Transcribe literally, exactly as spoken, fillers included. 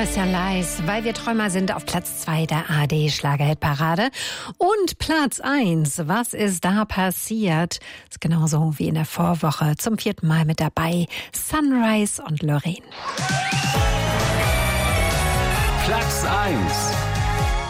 Christian Leis, weil wir Träumer sind, auf Platz zwei der A R D-Schlagerhitparade. Und Platz eins, was ist da passiert? Ist genauso wie in der Vorwoche zum vierten Mal mit dabei. Sunrise und Loreen. Platz eins.